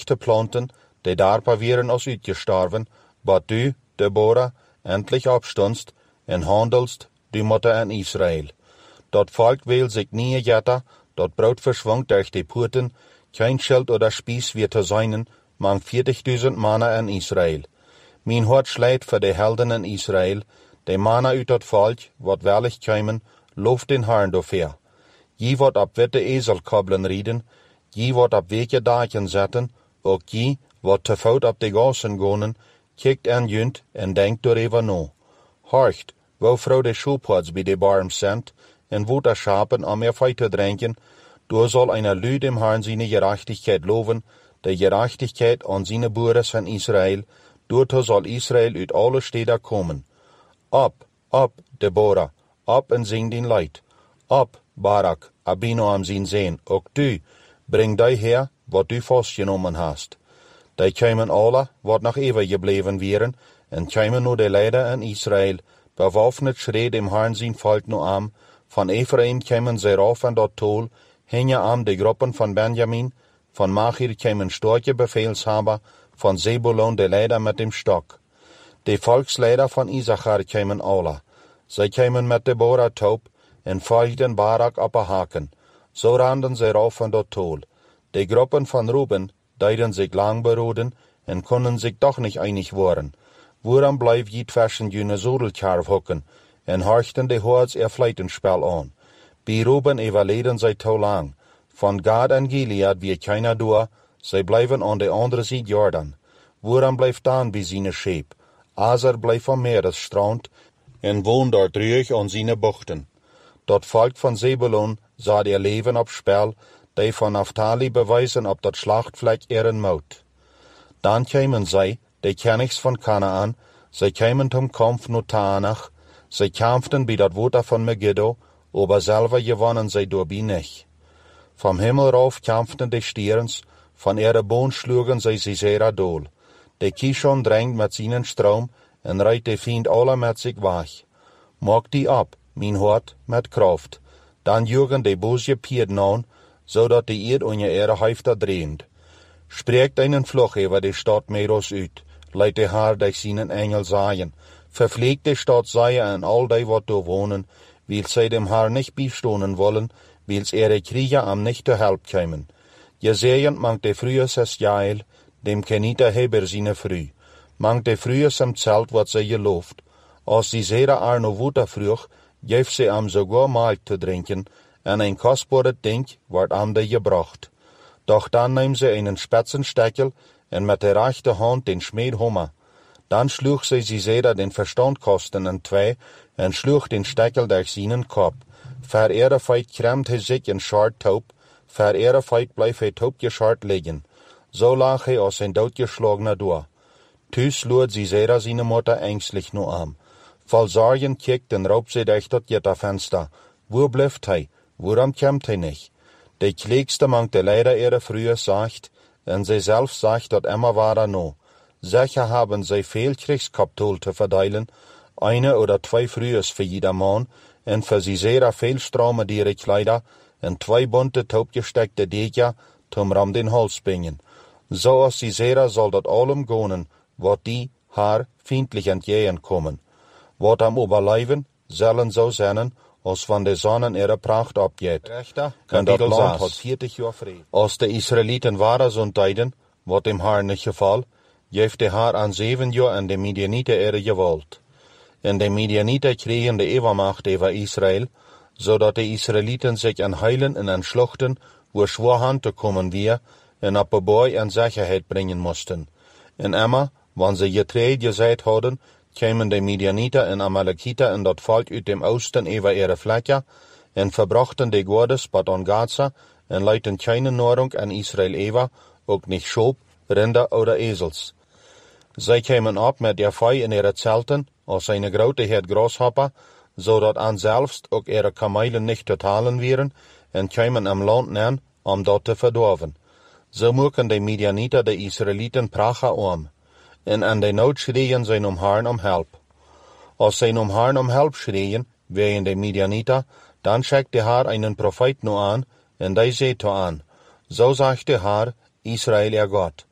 Volk te planten, die daar waren als uitgestorven, wat du, Deborah, endlich opstondst en handelst du Mutter aan Israël. Dat Volk wil zich niet jetten, dat brood verschwongt durch die poorten, geen schild oder spies weer te zijn, mang 40.000 mannen aan Israël. Mijn hart slijt voor de helden in Israël, de mannen uit dat volk, wat wellig komen, looft den Herrn daarvoor. Je wordt op witte ezelkobbelen rieden, je wordt op weke dagen zetten, ook je wordt te voet op de gassen gaan, kijkt en junt en denkt erover na. Horcht, wo vrouw de schoolpoorts bij de barm zendt, en wo de schapen om er feit te drinken, door zal een lu dem Herrn zijn gerechtigheid loven, de gerechtigheid aan zijn boeren van Israël, doorto zal Israël uit alle steden komen. Op, Deborah, op en zing din leid. Op, Barak, Abinoam zijn zeen, ook du, breng die her, wat du vastgenomen hast. Die komen alle, wat nog even gebleven waren, en komen nu de leider in Israël, bewaffnet schreeuw dem Herrn zijn volk nu aan, van Ephraim komen zij rauf aan dat tol, hingen aan de groepen van Benjamin, van Machir komen storke bevelshaber, van Zebulon de leider met dem stok. De volksleider van Issachar komen alle. Zij komen met Deborah taub, en volgden Barak op haken. Zo randen zij rauf van dat tol. De groepen van Ruben deden zich lang beroeden, en konden zich toch niet einig worden. Waarom blijf je tussen jene zodelkarf hokken, en horchten de hoorts fleitenspel aan. Bij Ruben overleden zij te lang. Van Gad en Gilead weer keiner door, zij blijven aan de andere zijde Jordan. Waarom blijft dan bij zijn scheep? Azer blijft van meeresstrand, en woont daar terug aan zijn bochten. Dat volk van Zebulon zat ihr leven op spel, die van Naphtali bewijzen op dat slachtvlek eren mout. Dan kwamen zij, de kenigs van Kanaan, zij kwamen zum Kampf naar Taanach, zij kampften bij dat water van Megiddo, aber selber gewonnen zij doorbij niet. Vom Himmel rauf kampften de stierens, van ihre Boon schlugen zij Sisera dool. De Kishon drängt met zijn stroom, en rijdt de Feind alle met zich weg. Maak die op, mijn hart, met kracht. Dan jugen de boze pierden aan, zodat de eerd on je ere hoofd dreent. Spreekt einen vlug over de stad Meros uit, leidt de Haar durch zijn engel zaaien. Vervleegt de stad zaaien en al die wat door wonen, wil zij dem Haar niet bijstonen wollen, wils ihre Krieger am nicht te help komen. Jesaja mangt de frühe ses Jael, dem kenita heber sine früh. Mangt de frühe sem Zelt wat zij gelooft. Als die zera arno wuta vroeg, geeft ze am sogar Melk te drinken, en een kostbare ding wordt am de gebracht. Doch dan neemt ze einen spetsenstekel, en met de rechte hand den Schmied hummer. Dan sloeg ze Sisera den verstand kosten in twee, en sloeg den stekel durch seinen kop. Ver ihre feit kremt hij zich in schart taub, ver ihre feit blijft hij taub geschart liggen. Zo lag hij als een doodgeslagene door. Tu sloeg Sisera zijn moeder ängstlich nu aan. Vol zorgen kijkt en roopt ze durch dat gittervenster. Wo blijft hij? Waarom komt hij niet? De kliekste mangt de leider ihre früher sagt, en zij zelf sagt dat immer wahrer no. Sicher haben zij veel Kriegskapitol te verdeilen, eine oder zwei frühers für jeder Mann, en für Sisera veel strome diere Kleider, en twee bunte taubgesteckte Deker, zum ram den Hals bingen. So als Sisera soll dat allem gonen, wat die haar feindlich entgehen kommen. Wat am Oberleiven, zullen zo zijn, als van de zonnen ihre Pracht abgeht. En dat land had 40 jaar vrede. Als de Israëlieten waren zo'n tijden, wat dem Haar niet geval, geeft de Haar aan 7 jaar aan de Midianieten ihre gewalt. En de Midianieten kregen de overmacht over Israël, zodat de Israëlieten zich aan heilen en aan schluchten, waar zwaar te komen weer, en op een boy en zekerheid brengen moesten. En immer, wanneer ze getreed gezet hadden, kwamen de Midianieten en Amalekieten en dat volk uit dem oosten over ihre vlekken, en verbrachten de godes bad aan Gaza, en leidden keine nahrung aan Israël over, ook niet Schop, Rinder oder Esels. Zij kwamen op met der vee in ihre zelten, als een grote herd grashopper, zodat aan zelfs ook ihre kamelen niet te talen waren, en kwamen am land neer om dat te verdorven. Zo moeken de Midianieten de Israëlieten prachen om, en aan de nood schreeuwen zij om Herrn om help. Als zij om Herrn om help schreeuwen, wegen de Midianieten, dan schickt de Herr einen profeet nu aan, en die zegt aan, zo zegt de Herr, Israël ihr Gott,